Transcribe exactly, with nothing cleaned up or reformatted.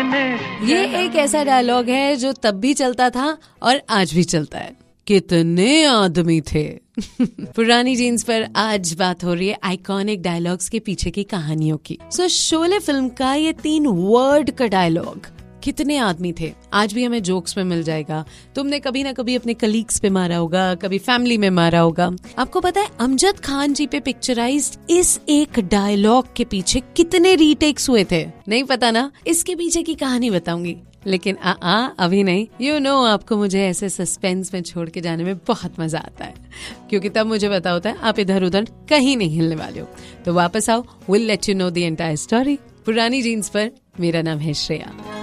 ये एक ऐसा डायलॉग है जो तब भी चलता था और आज भी चलता है। कितने आदमी थे। पुरानी जीन्स पर आज बात हो रही है आइकॉनिक डायलॉग्स के पीछे की कहानियों की। सो शोले फिल्म का ये तीन वर्ड का डायलॉग कितने आदमी थे आज भी हमें जोक्स में मिल जाएगा। तुमने कभी ना कभी अपने कलीग्स पे मारा होगा, कभी फैमिली में मारा होगा। आपको पता है अमजद खान जी पे पिक्चराइज्ड इस एक डायलॉग के पीछे कितने रीटेक्स हुए थे? नहीं पता ना? इसके पीछे की कहानी बताऊंगी, लेकिन आ, आ अभी नहीं। यू you नो know, आपको मुझे ऐसे सस्पेंस में छोड़ के जाने में बहुत मजा आता है, क्योंकि तब मुझे पता होता है आप इधर उधर कहीं नहीं हिलने वाले हो। तो वापस आओ, will let you know the entire story. पुरानी जीन्स पर मेरा नाम है श्रेया।